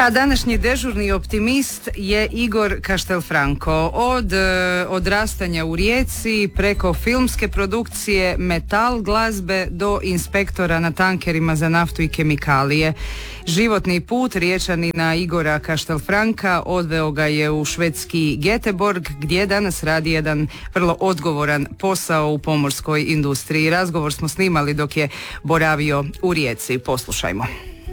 A današnji dežurni optimist je Igor Castelfranco. Od odrastanja u Rijeci preko filmske produkcije, metal glazbe do inspektora na tankerima za naftu i kemikalije. Životni put Riječanina Igora Castelfranca odveo ga je u švedski Göteborg, gdje danas radi jedan vrlo odgovoran posao u pomorskoj industriji. Razgovor smo snimali dok je boravio u Rijeci. Poslušajmo.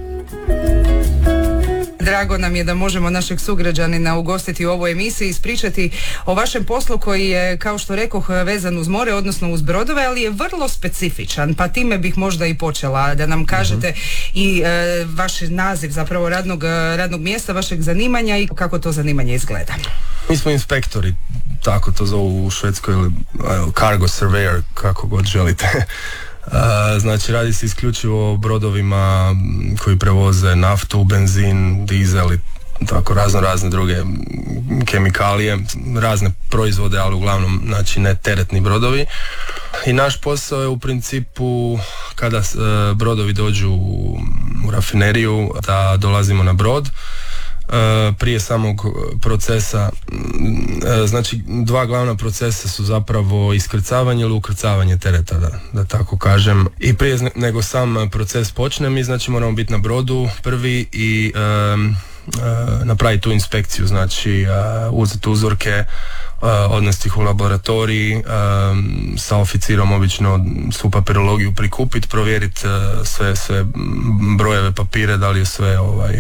Drago nam je da možemo našeg sugrađanina ugostiti u ovoj emisiji i ispričati o vašem poslu koji je, kao što rekoh, vezan uz more, odnosno uz brodove, ali je vrlo specifičan, pa time bih možda i počela, da nam kažete i vaš naziv zapravo radnog mjesta, vašeg zanimanja i kako to zanimanje izgleda. Mi smo inspektori, tako to zovu u Švedskoj, ili cargo surveyor, kako god želite. Znači radi se isključivo o brodovima koji prevoze naftu, benzin, dizel i tako razne druge kemikalije, razne proizvode, ali uglavnom znači ne teretni brodovi. I naš posao je u principu kada brodovi dođu u rafineriju da dolazimo na brod. Prije samog procesa, znači dva glavna procesa su zapravo iskrcavanje ili ukrcavanje tereta, da tako kažem. I prije nego sam proces počne, mi znači moramo biti na brodu prvi i napraviti tu inspekciju, znači uzeti uzorke, odnesti ih u laboratoriji, sa oficirom obično svu papirologiju prikupiti, provjeriti sve brojeve papire, da li je sve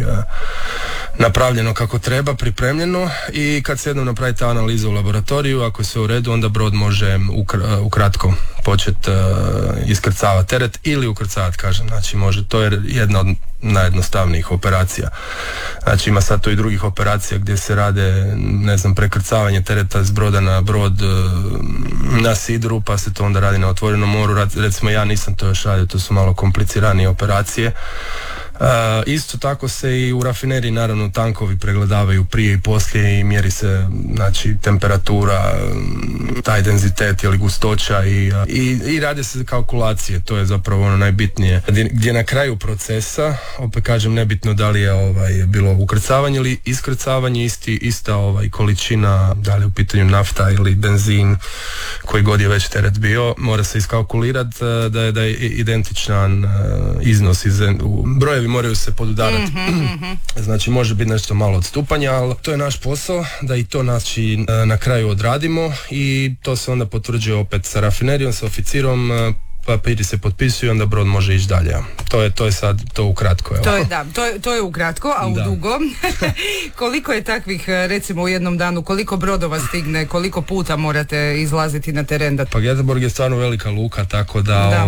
napravljeno kako treba, pripremljeno, i kad se jednom napravi ta analiza u laboratoriju, ako je sve u redu, onda brod može ukratko početi iskrcavati teret ili ukrcavati, kažem, znači može, to je jedna od najjednostavnijih operacija. Znači ima sad to i drugih operacija gdje se rade, ne znam, prekrcavanje tereta s broda na brod na sidru, pa se to onda radi na otvorenom moru. Recimo ja nisam to još radio, to su malo kompliciranije operacije. Isto tako se i u rafineriji naravno tankovi pregledavaju prije i poslije i mjeri se znači temperatura, taj denzitet ili gustoća i rade se kalkulacije, to je zapravo ono najbitnije, gdje na kraju procesa, opet kažem, nebitno da li je bilo ukrcavanje ili iskrcavanje, ista količina, da li je u pitanju nafta ili benzin, koji god je već teret bio, mora se iskalkulirati da je identičan iznos, brojevi moraju se podudarati. Znači može biti nešto malo odstupanja, ali to je naš posao, da i to znači na kraju odradimo i to se onda potvrđuje opet sa rafinerijom, sa oficirom, papiri se potpisuju, onda brod može ići dalje. To je sad to ukratko. To je ukratko, a udugo koliko je takvih, recimo u jednom danu, koliko brodova stigne, koliko puta morate izlaziti na teren? Pa Göteborg je stvarno velika luka, tako da.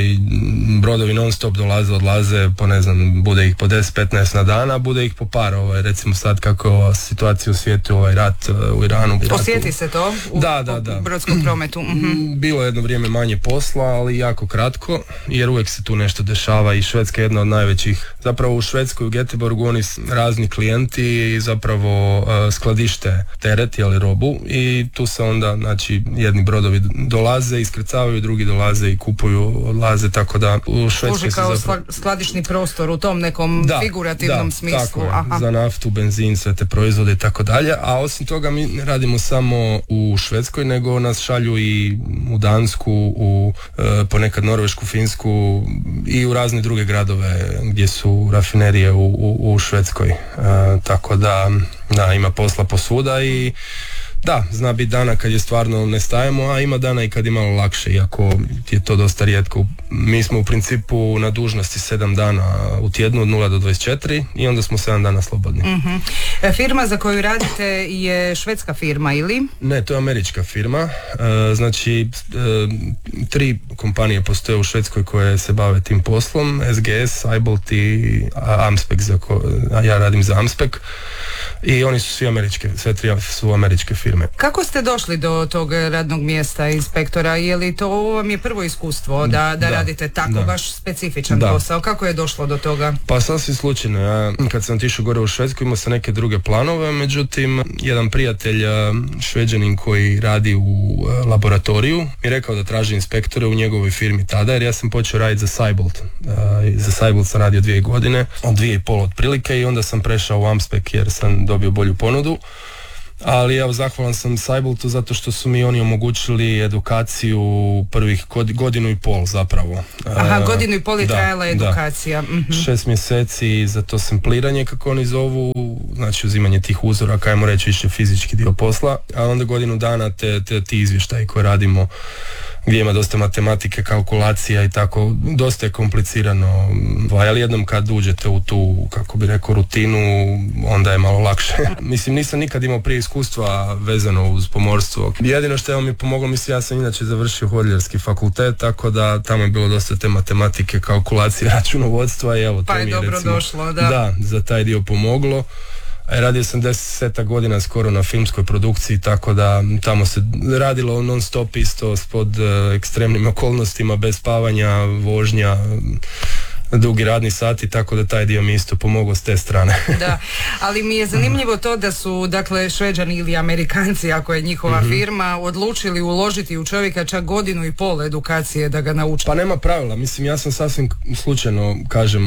Brodovi non stop dolaze, odlaze, po ne znam, bude ih po 10-15 na dana, bude ih po par, recimo sad kako je ova situacija u svijetu, rat u Iranu. Osjeti se to u brodskom prometu? Bilo je jedno vrijeme manje posla, ali jako kratko, jer uvijek se tu nešto dešava i Švedska je jedna od najvećih. Zapravo u Švedskoj, u Göteborgu, oni razni klijenti zapravo skladište teret ili robu i tu se onda, znači, jedni brodovi dolaze, iskrcavaju, drugi dolaze i kupuju, odlaze, tako da u Švedskoj se kao skladišni prostor u tom nekom figurativnom smislu. Tako je, za naftu, benzin, sve te proizvode i tako dalje, a osim toga mi ne radimo samo u Švedskoj, nego nas šalju i u Dansku, ponekad Norvešku, Finsku i u razne druge gradove gdje su rafinerije u Švedskoj. Tako da ima posla posvuda i da, zna biti dana kad je stvarno ne stajemo, a ima dana i kad je malo lakše, iako je to dosta rijetko. Mi smo u principu na dužnosti 7 dana u tjednu od 0 do 24 i onda smo 7 dana slobodni. Firma za koju radite je švedska firma ili? Ne, to je američka firma. Znači 3 kompanije postoje u Švedskoj koje se bave tim poslom, SGS, Eibolt i Amspec, ja radim za Amspec. I oni su svi američke, sve tri su američke firme. Kako ste došli do tog radnog mjesta inspektora? Je li to vam je prvo iskustvo da radite tako baš specifičan posao? Kako je došlo do toga? Pa sasvim slučajno. Ja kad sam otišao gore u Švedsku imao sam neke druge planove, međutim jedan prijatelj Šveđanin koji radi u laboratoriju mi rekao da traži inspektore u njegovoj firmi tada, jer ja sam počeo raditi za Seibold. Za Seibold sam radio 2 godine, 2,5 otprilike, i onda sam prešao u Amspec jer sam dobio bolju ponudu. Ali evo, zahvalan sam Seiboldu zato što su mi oni omogućili edukaciju prvih godinu i pol zapravo. Aha, godinu i pol je trajala edukacija. Da. 6 mjeseci za to sampliranje, kako oni zovu, znači uzimanje tih uzoraka, ajmo reći više fizički dio posla, a onda godinu dana ti izvještaji koje radimo, gdje ima dosta matematike, kalkulacija i tako, dosta je komplicirano, ali jednom kad uđete u tu, kako bi rekao, rutinu, onda je malo lakše. Mislim, nisam nikad imao prije iskustva vezano uz pomorstvo. Jedino što je mi pomoglo, mislim, ja sam inače završio hotelijerski fakultet, tako da tamo je bilo dosta te matematike, kalkulacije, računovodstva i evo, pa to mi je dobro recimo, došlo, da, za taj dio pomoglo. Radio sam 10 godina skoro na filmskoj produkciji, tako da tamo se radilo non stop isto pod ekstremnim okolnostima, bez spavanja, vožnja, dugi radni sati, tako da taj dio mi isto pomogao s te strane. Da, ali mi je zanimljivo to da su, dakle, Šveđani ili Amerikanci, ako je njihova firma, odlučili uložiti u čovjeka čak godinu i pol edukacije da ga nauči. Pa nema pravila, mislim, ja sam sasvim slučajno, kažem,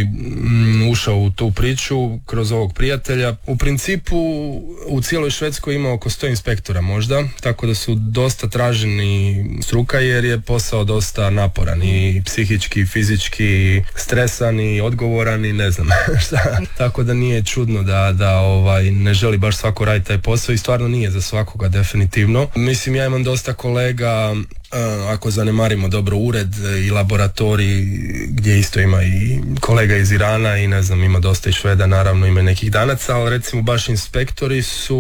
ušao u tu priču kroz ovog prijatelja. U principu u cijeloj Švedskoj ima oko 100 inspektora možda, tako da su dosta traženi struka, jer je posao dosta naporan i psihički, i fizički, stresan i odgovoran i ne znam šta. Tako da nije čudno da ne želi baš svako raditi taj posao, i stvarno nije za svakoga definitivno. Mislim, ja imam dosta kolega, ako zanemarimo dobro ured i laboratorij, gdje isto ima i kolega iz Irana i ne znam, ima dosta i Šveda, naravno ima nekih Danaca, ali recimo baš inspektori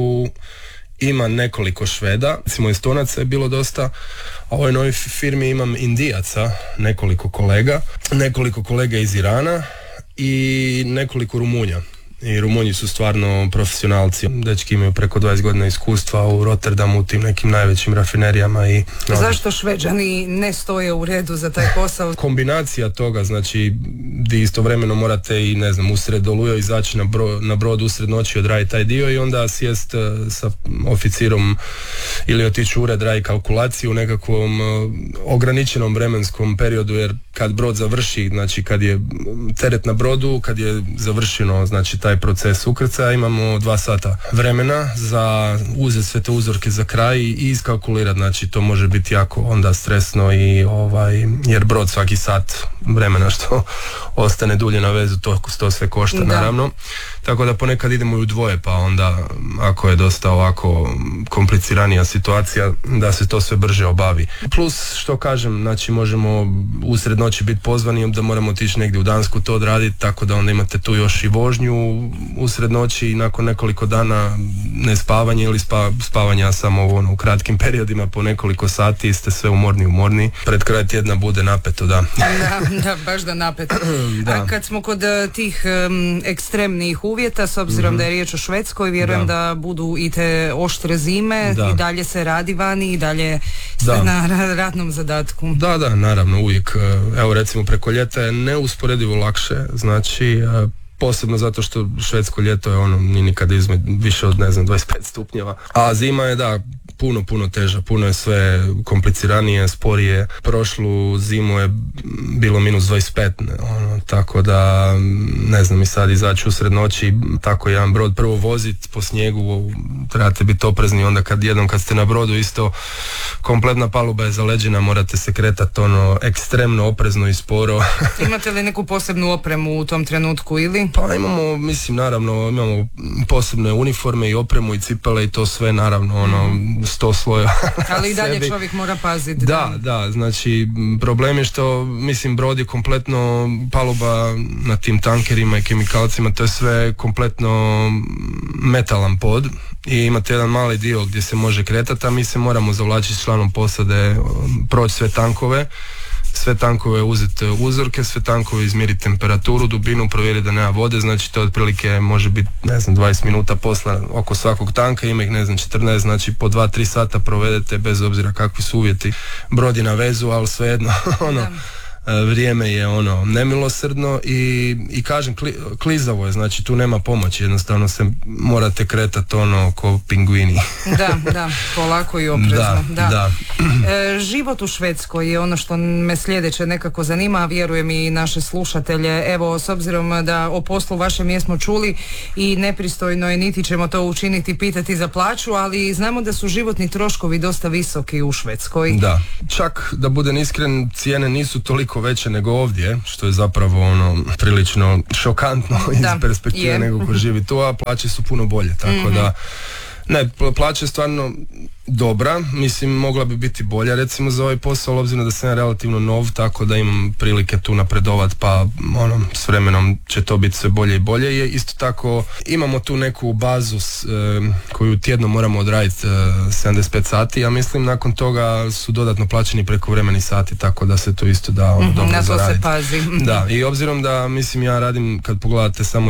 ima nekoliko Šveda, recimo Estonaca je bilo dosta, a u ovoj novoj firmi imam Indijaca, nekoliko kolega iz Irana i nekoliko Rumunja. I Rumunji su stvarno profesionalci. Dečki imaju preko 20 godina iskustva u Rotterdamu, u tim nekim najvećim rafinerijama. Zašto Šveđani ne stoje u redu za taj posao? Kombinacija toga, znači, di istovremeno morate i, ne znam, usred Oluja izaći na brod usred noći, odraditi taj dio i onda sjest sa oficirom ili otići u ured, raditi kalkulaciju u nekakvom ograničenom vremenskom periodu, jer kad brod završi, znači kad je teret na brodu, kad je završeno, znači taj proces ukrcaja, imamo 2 sata vremena za uzeti sve te uzorke za kraj i iskalkulirati, znači to može biti jako onda stresno i jer brod svaki sat vremena što ostane dulje na vezu, to sve košta, naravno. Tako da ponekad idemo i u dvoje, pa onda ako je dosta ovako kompliciranija situacija, da se to sve brže obavi. Plus, što kažem, znači možemo usred noći biti pozvani, da moramo otići negdje u Dansku to odraditi, tako da onda imate tu još i vožnju usred noći i nakon nekoliko dana nespavanje ili spavanja samo u kratkim periodima po nekoliko sati, ste sve umorni. Pred kraj tjedna bude napeto, da. Da, baš da napeto. A kad smo kod tih ekstremnih uvjeta, s obzirom da je riječ o Švedskoj, vjerujem da budu i te oštre zime, i dalje se radi vani, i dalje ste na radnom zadatku. Da, naravno, uvijek. Evo, recimo, preko ljeta je neusporedivo lakše, znači posebno zato što švedsko ljeto je ni nikad više od, ne znam, 25 stupnjeva, a zima je, puno teža, puno je sve kompliciranije, sporije. Prošlu zimu je bilo minus 25, tako da ne znam, i sad izaći usred noći, tako jedan brod prvo voziti po snijegu, trebate biti oprezni, onda kad ste na brodu isto kompletna paluba je zaleđena, morate se kretati ekstremno oprezno i sporo. Imate li neku posebnu opremu u tom trenutku ili? Pa imamo, mislim, naravno, imamo posebne uniforme i opremu i cipele i to sve, naravno, 100 slojeva. Ali i dalje čovjek mora paziti. Da, znači problem je što, mislim, brod je kompletno, paluba na tim tankerima i kemikalcima, to je sve kompletno metalan pod i imate jedan mali dio gdje se može kretati, a mi se moramo zavlačiti s članom posade, proći sve tankove sve tankove uzeti uzorke, sve tankove izmjeriti temperaturu, dubinu, provjeriti da nema vode, znači to otprilike može biti, ne znam, 20 minuta posla oko svakog tanka, ima ih, ne znam, 14, znači po 2-3 sata provedete bez obzira kakvi su uvjeti. Brod je na vezu, ali svejedno, vrijeme je nemilosrdno i kažem, klizavo je, znači tu nema pomoći, jednostavno se morate kretati ko pingvini. Da, polako i oprezno. Da. Život u Švedskoj je ono što me sljedeće nekako zanima, a vjerujem i naše slušatelje. Evo, s obzirom da o poslu vašem jesmo čuli i nepristojno je, niti ćemo to učiniti, pitati za plaću, ali znamo da su životni troškovi dosta visoki u Švedskoj. Da, čak da budem iskren, cijene nisu toliko veće nego ovdje, što je zapravo prilično šokantno iz perspektive nego ko živi tu, a plaće su puno bolje, tako da ne, plaća je stvarno dobra, mislim mogla bi biti bolja recimo za ovaj posao, obzirom da sam ja relativno nov, tako da imam prilike tu napredovat, pa s vremenom će to biti sve bolje i bolje. I isto tako imamo tu neku bazu koju tjedno moramo odraditi 75 sati, ja mislim nakon toga su dodatno plaćeni prekovremeni sati, tako da se to isto da dobro zaraditi. Na to se pazi. Da, i obzirom da mislim ja radim, kad pogledate, samo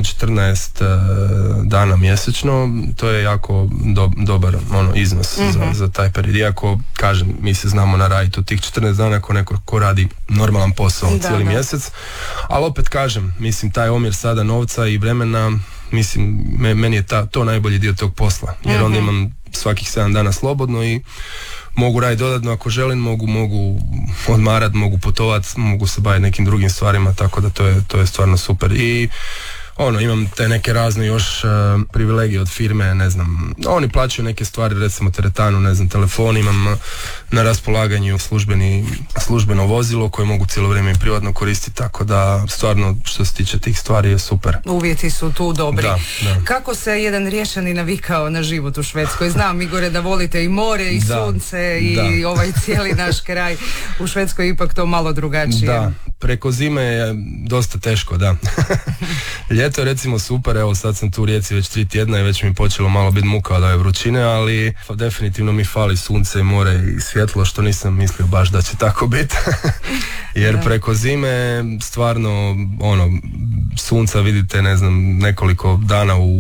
14 dana mjesečno, to je jako dobar iznos za taj period. Iako, kažem, mi se znamo naraditi u tih 14 dana ako neko ko radi normalan posao cijeli mjesec, ali opet kažem, mislim, taj omjer sada novca i vremena, mislim, meni je to najbolji dio tog posla, jer onda imam svakih 7 dana slobodno i mogu raditi dodatno ako želim, mogu odmarati, mogu putovati, mogu se baviti nekim drugim stvarima, tako da to je stvarno super. I imam te neke razne još privilegije od firme, ne znam, oni plaćaju neke stvari, recimo teretanu, ne znam, telefon, imam na raspolaganju službeno vozilo koje mogu cijelo vrijeme i privatno koristiti, tako da stvarno što se tiče tih stvari je super. Uvjeti su tu dobri. Da. Kako se jedan Riječanin navikao na život u Švedskoj? Znam, Igore, da volite i more i sunce i ovaj cijeli naš kraj. U Švedskoj je ipak to malo drugačije. Da, preko zime je dosta teško, da. Ljeto je recimo super, evo sad sam tu u Rijeci već 3 tjedna i već mi počelo malo biti muka od ove vrućine, ali definitivno mi fali sunce i more i svjetlo, što nisam mislio baš da će tako biti. Jer preko zime stvarno sunca vidite, ne znam, nekoliko dana u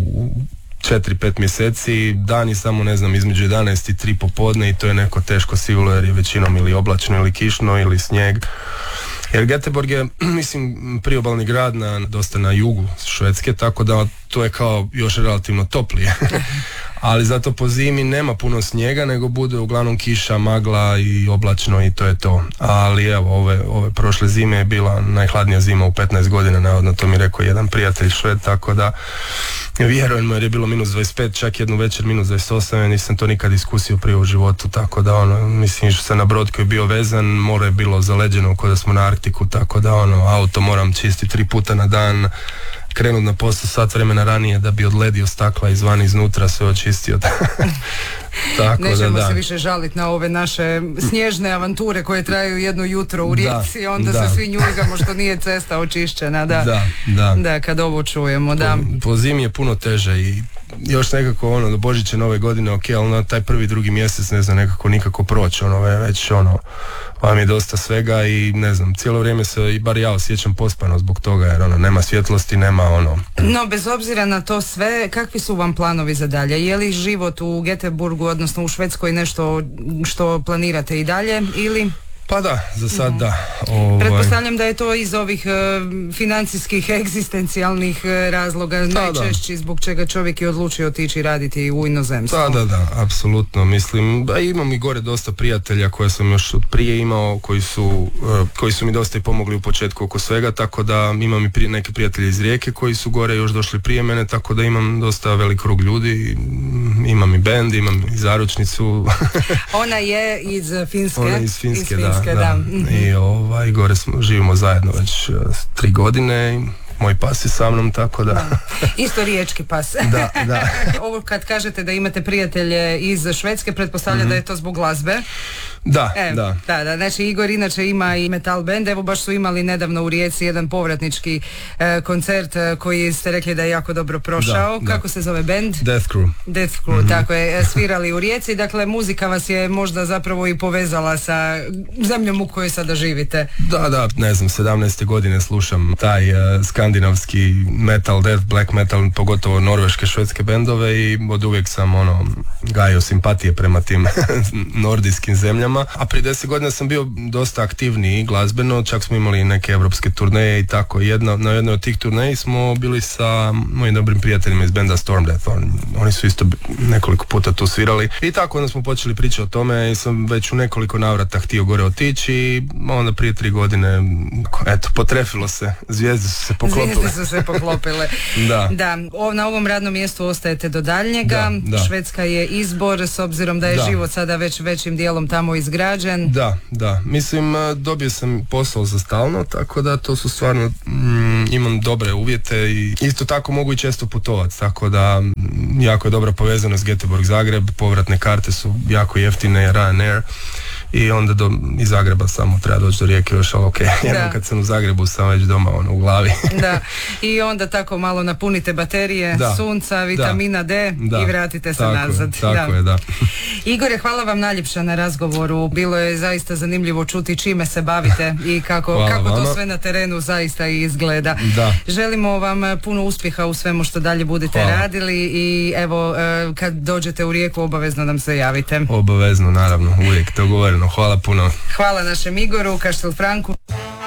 4-5 mjeseci, dani samo, ne znam, između 11 i 3 popodne i to je neko teško sivilo jer je većinom ili oblačno ili kišno ili snijeg. Jer Göteborg je, mislim, priobalni grad dosta na jugu Švedske, tako da to je kao još relativno toplije. Ali zato po zimi nema puno snijega, nego bude uglavnom kiša, magla i oblačno i to je to. Ali evo, ove prošle zime je bila najhladnija zima u 15 godina, navodno to mi rekao jedan prijatelj Šved, tako da vjerujem jer je bilo -25, čak jednu večer -28, ja nisam to nikad iskusio prije u životu, tako da mislim, išao sam na brod koji je bio vezan, more je bilo zaleđeno kao da smo na Arktiku, tako da auto moram čistiti 3 puta na dan, krenut na posao sat vremena ranije da bi odledio stakla izvan iznutra, sve očistio. Tako nećemo se više žaliti na ove naše snježne avanture koje traju jedno jutro u Rijeci, onda se svi njuljgamo što nije cesta očišćena. Da, kad ovo čujemo. Po zimi je puno teže i još nekako do Božića, Nove godine, ok, ali na taj 1. 2. mjesec ne znam nekako nikako proći, već vam je dosta svega i ne znam, cijelo vrijeme se, i bar ja osjećam pospano zbog toga jer nema svjetlosti, nema No, bez obzira na to sve, kakvi su vam planovi za dalje? Je li život u Göteborgu, odnosno u Švedskoj, nešto što planirate i dalje ili... Pa da, za sad da. Pretpostavljam da je to iz ovih financijskih, egzistencijalnih razloga najčešći zbog čega čovjek je odlučio otići raditi u inozemstvo. Da, apsolutno. Mislim, imam i gore dosta prijatelja koje sam još od prije imao, koji su mi dosta i pomogli u početku oko svega, tako da imam i neke prijatelje iz Rijeke koji su gore još došli prije mene, tako da imam dosta velik krug ljudi, imam i bend, imam i zaručnicu. Ona je iz Finske. Ona je iz Finske, da. I gore živimo zajedno već 3 godine i moj pas je sa mnom, tako da. Isto riječki pas. Da. Ovo kad kažete da imate prijatelje iz Švedske, pretpostavlja da je to zbog glazbe. Da. Znači Igor inače ima i metal band, evo baš su imali nedavno u Rijeci jedan povratnički koncert koji ste rekli da je jako dobro prošao. Kako se zove band? Death Crew, tako je, svirali u Rijeci, dakle muzika vas je možda zapravo i povezala sa zemljom u kojoj sada živite. Da, ne znam, 17. godine slušam taj skandinavski metal, death, black metal, pogotovo norveške, švedske bendove i od uvijek sam gajio simpatije prema tim nordijskim zemljama. A prije 10 godina sam bio dosta aktivniji glazbeno, čak smo imali neke evropske turneje i tako. Na jednoj od tih turneji smo bili sa mojim dobrim prijateljima iz benda Storm Death. Oni su isto nekoliko puta tu svirali i tako onda smo počeli pričati o tome i sam već u nekoliko navrata htio gore otići i onda prije 3 godine potrefilo se, zvijezde su se poklopile. Da, na ovom radnom mjestu ostajete do daljnjega. Švedska je izbor s obzirom da je život sada već većim dijelom tamo izgrađen. Da, mislim dobio sam posao za stalno, tako da to su stvarno imam dobre uvjete i isto tako mogu i često putovati, tako da jako je dobra povezanost Göteborg Zagreb, povratne karte su jako jeftine, Ryanair i onda iz Zagreba samo treba doći do Rijeke još, ali jednom kad sam u Zagrebu sam već doma u glavi. Da, i onda tako malo napunite baterije sunca, vitamina D i vratite se nazad. Tako je. Igore, hvala vam najljepša na razgovoru, bilo je zaista zanimljivo čuti čime se bavite i kako to sve na terenu zaista izgleda. Želimo vam puno uspjeha u svemu što dalje budete radili i evo kad dođete u Rijeku obavezno nam se javite. Obavezno, naravno, uvijek dogovoreno. Hvala puno. Hvala našem Igoru Kaštelfranku.